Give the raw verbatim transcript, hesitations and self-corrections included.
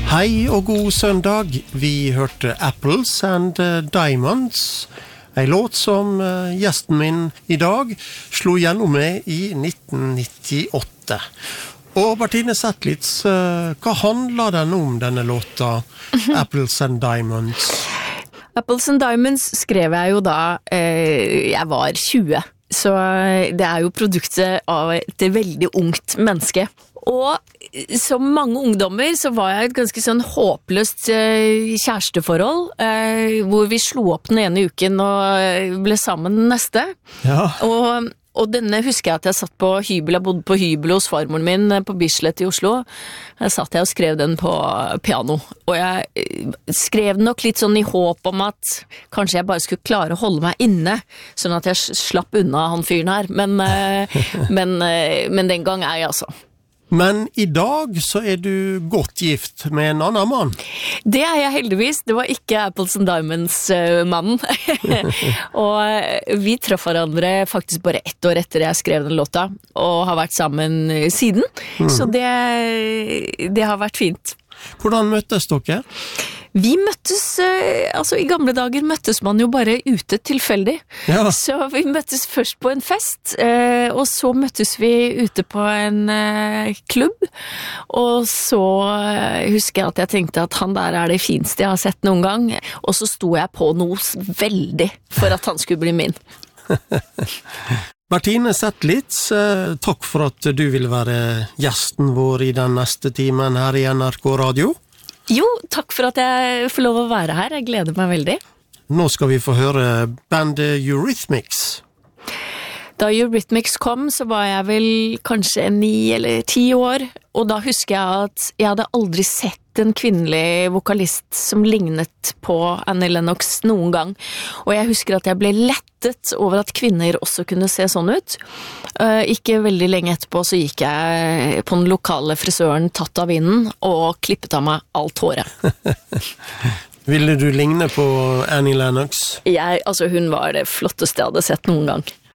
Hei og god søndag. Vi hørte Apples and Diamonds, en låt som gjesten min i dag slo gjennom med i nitten nittiåtte. Og Bertine Zetlitz, hva handler den om, denne låta, Apples and Diamonds? Apples and Diamonds skrev jeg jo da eh, jeg var tjue, så det er jo produktet av et veldig ungt menneske. Og som mange ungdommer så var jeg et ganske sånn håpløst eh, kjæresteforhold, eh, hvor vi slo opp den ene uken og ble sammen den neste. Ja. Og, og denne husker jeg at jeg satt på hybel, jeg bodde på hybel hos farmoren min på Bislett i Oslo. Jeg satt jeg og skrev den på piano, og jeg skrev den nok litt sånn i håp om at kanskje jeg bare skulle klare å holde meg inne, sånn at jeg slapp unna han fyren her, men, men, men den gang er jeg altså. Men i dag så er du godt gift med en annen mann. Det er jeg heldigvis. Det var ikke Apples and Diamonds-mannen. Og vi traff hverandre faktisk bare ett år etter jeg skrev den låta, og har vært sammen siden. Mm. Så det, det har vært fint. Hvordan møttes dere? Vi møttes, altså i gamle dager møttes man jo bare ute tilfeldig. Ja. Så vi møttes først på en fest, og så møttes vi ute på en klubb, og så husker jeg at jeg tenkte at han der er det fineste jeg har sett noen gang, og så sto jeg på noe veldig for at han skulle bli min. Bertine Zetlitz, takk for at du vil være gjesten vår i den neste timen her i N R K Radio. Jo, takk for at jeg får lov å være her. Jeg gleder meg veldig. Nå skal vi få høre bandet Eurythmics. Da Eurythmics kom, så var jeg vel kanskje ni eller ti år, og da husker jeg at jeg hadde aldri sett en kvinnelig vokalist som lignet på Annie Lennox noen gang. Og jeg husker at jeg ble lettet over at kvinner også kunne se sånn ut. Uh, ikke veldig lenge etterpå så gikk jeg på den lokale frisøren tatt av vinden og klippet av meg alt håret. Ville du ligne på Annie Lennox? Jeg, altså hun var det flotteste jeg hadde sett noen gang.